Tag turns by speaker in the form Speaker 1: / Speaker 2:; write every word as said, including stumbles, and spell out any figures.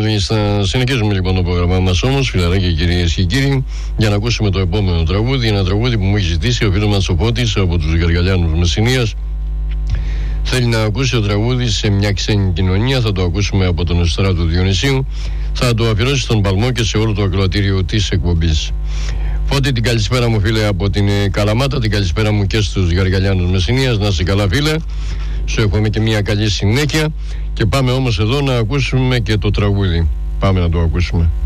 Speaker 1: μάλιστα. Συνεχίζουμε λοιπόν το πρόγραμμά μας όμως, φιλαράκια, κυρίες και κύριοι, για να ακούσουμε το επόμενο τραγούδι. Ένα τραγούδι που μου έχει ζητήσει ο φίλος μας ο Πότης από τους Γαργαλιάνους Μεσσηνίας. Θέλει να ακούσει το τραγούδι σε μια ξένη κοινωνία. Θα το ακούσουμε από τον Εστρά του Διονυσίου. Θα το αφιερώσει στον Παλμό και σε όλο το ακροατήριο της εκπομπής. Φώτη, την καλησπέρα μου φίλε από την Καλαμάτα, την καλησπέρα μου και στους Γαργαλιάνους Μεσσηνίας. Να είσαι καλά φίλε, σου εύχομαι και μια καλή συνέχεια. Και πάμε όμως εδώ να ακούσουμε και το τραγούδι. Πάμε να το ακούσουμε.